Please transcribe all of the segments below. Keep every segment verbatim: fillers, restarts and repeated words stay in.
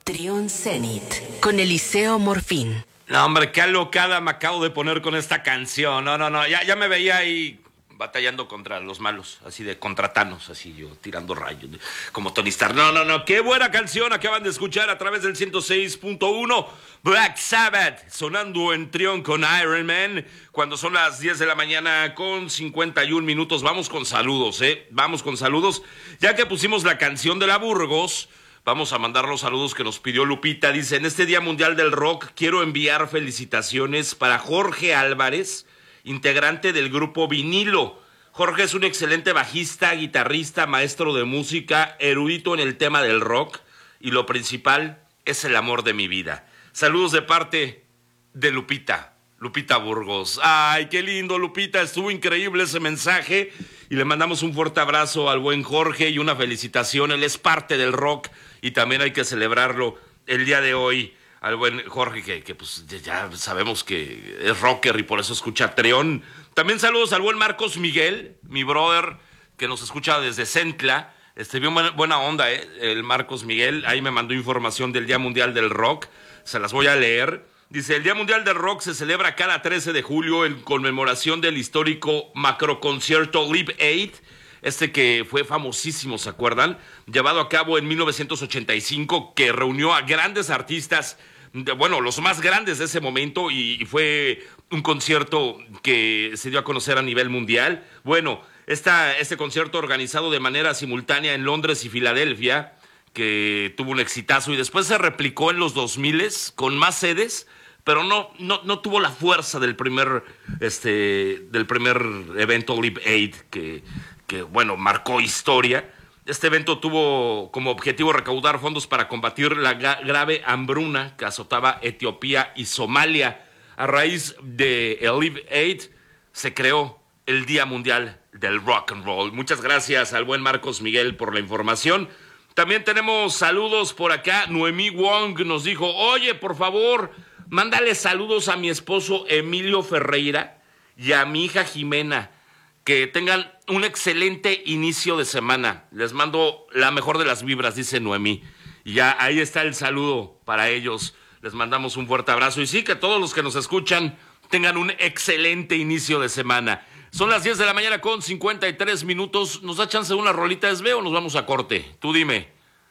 Trión Zenit con Eliseo Morfín. No, hombre, qué alocada me acabo de poner con esta canción. No, no, no, ya, ya me veía ahí batallando contra los malos, así de contra Thanos, así yo tirando rayos, como Tony Stark. No, no, no, qué buena canción acaban de escuchar a través del ciento seis punto uno. Black Sabbath, sonando en Trión con Iron Man, cuando son las diez de la mañana con cincuenta y un minutos. Vamos con saludos, ¿eh? Vamos con saludos. Ya que pusimos la canción de la Burgos, vamos a mandar los saludos que nos pidió Lupita. Dice, en este Día Mundial del Rock, quiero enviar felicitaciones para Jorge Álvarez, integrante del grupo Vinilo. Jorge es un excelente bajista, guitarrista, maestro de música, erudito en el tema del rock, y lo principal es el amor de mi vida. Saludos de parte de Lupita, Lupita Burgos. Ay, qué lindo, Lupita, estuvo increíble ese mensaje, y le mandamos un fuerte abrazo al buen Jorge y una felicitación. Él es parte del rock y también hay que celebrarlo el día de hoy. Al buen Jorge, que, que pues ya sabemos que es rocker y por eso escucha Trión. También saludos al buen Marcos Miguel, mi brother, que nos escucha desde Centla. Este, bien buena, buena onda, ¿eh? El Marcos Miguel, ahí me mandó información del Día Mundial del Rock. Se las voy a leer. Dice, el Día Mundial del Rock se celebra cada trece de julio en conmemoración del histórico macroconcierto Live Aid. Este que fue famosísimo, ¿se acuerdan? Llevado a cabo en mil novecientos ochenta y cinco, que reunió a grandes artistas, bueno, los más grandes de ese momento, y fue un concierto que se dio a conocer a nivel mundial. Bueno, esta, este concierto organizado de manera simultánea en Londres y Filadelfia, que tuvo un exitazo y después se replicó en los dos mil con más sedes, pero no, no, no tuvo la fuerza del primer, este, del primer evento Live Aid, que, que, bueno, marcó historia. Este evento tuvo como objetivo recaudar fondos para combatir la ga- grave hambruna que azotaba Etiopía y Somalia. A raíz de el Live Aid se creó el Día Mundial del Rock and Roll. Muchas gracias al buen Marcos Miguel por la información. También tenemos saludos por acá. Noemí Wong nos dijo, oye, por favor, mándale saludos a mi esposo Emilio Ferreira y a mi hija Jimena. Que tengan un excelente inicio de semana. Les mando la mejor de las vibras, dice Noemí. Y ya ahí está el saludo para ellos. Les mandamos un fuerte abrazo. Y sí, que todos los que nos escuchan tengan un excelente inicio de semana. Son las diez de la mañana con cincuenta y tres minutos. ¿Nos da chance de una rolita de S B o nos vamos a corte? Tú dime.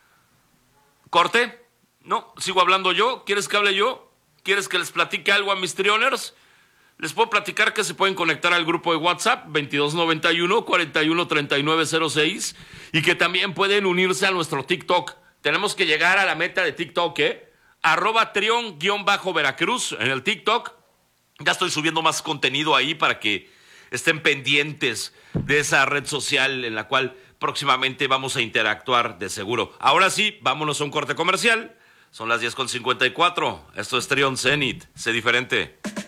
¿Corte? No, sigo hablando yo. ¿Quieres que hable yo? ¿Quieres que les platique algo a mis trioners? Les puedo platicar que se pueden conectar al grupo de WhatsApp veintidós noventa y uno, cuarenta y uno, treinta y nueve cero seis y que también pueden unirse a nuestro TikTok. Tenemos que llegar a la meta de TikTok, ¿eh? Arroba Trión-Veracruz en el TikTok. Ya estoy subiendo más contenido ahí para que estén pendientes de esa red social en la cual próximamente vamos a interactuar de seguro. Ahora sí, vámonos a un corte comercial. Son las diez con cincuenta y cuatro. Esto es Trión Zenit. Sé diferente.